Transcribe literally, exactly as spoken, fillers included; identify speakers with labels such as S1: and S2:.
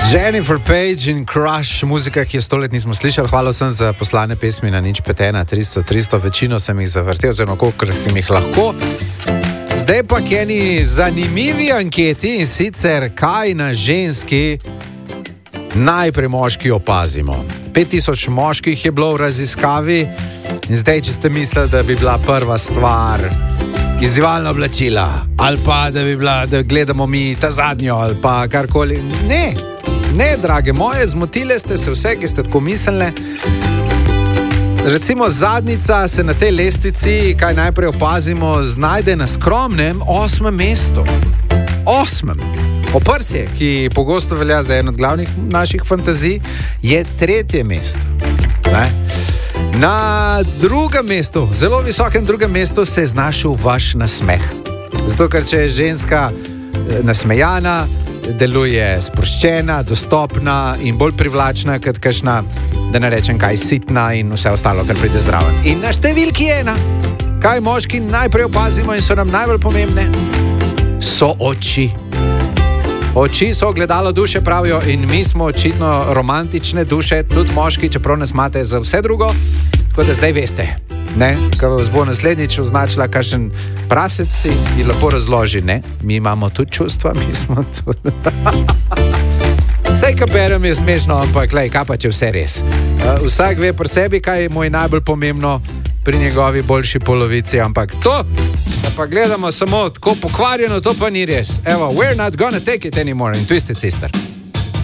S1: Jennifer Page in Crush, muzika, ki jo sto let nismo slišali. Hvala sem za poslane pesmi na nič pet ena tristo tristo, večino sem jih zavrtel, oziroma kolikor sem jih lahko. Zdaj pa k eni zanimivi anketi, in sicer kaj na ženski najprej moški opazimo. pet tisoč moških je bilo v raziskavi in zdaj, če ste mislili, da bi bila prva stvar izzivalna oblačila, ali pa da bi bila, da gledamo mi ta zadnjo, ali pa karkoli. Ne, ne, drage moje, zmotile ste se vse, ki ste tako mislili. Recimo zadnjica se na tej lestvici, kaj najprej opazimo, znajde na skromnem osmem mestu. Osmem. Oprsje, ki pogosto velja za eno od glavnih naših fantazij, je tretje mesto. Ne? Na drugem mestu, zelo visokem drugem mestu, se je znašel vaš nasmeh. Zato, ker če je ženska nasmejana, deluje sproščena, dostopna in bolj privlačna, kot kakšna, da ne rečem kaj, sitna in vse ostalo, kar pride zraven. In na številki ena, kaj moški najprej opazimo in so nam najbolj pomembne, so oči. Oči so ogledalo duše, pravijo, in mi smo očitno romantične duše, tudi moški, čeprav nas imate za vse drugo, tako da zdaj veste, ne, ko vas bo naslednjič označila kakšen prasec, si in lepo razloži, ne, mi imamo tudi čustva, mi smo tudi. Vsej, ko berem, je smešno, ampak lej, kaj pa če vse res. Uh, vsak ve pri sebi, kaj mu je najbolj pomembno pri njegovi boljši polovici, ampak to, da pa gledamo samo tako pokvarjeno, to pa ni res. Evo, we're not gonna take it anymore in Twisted Sister.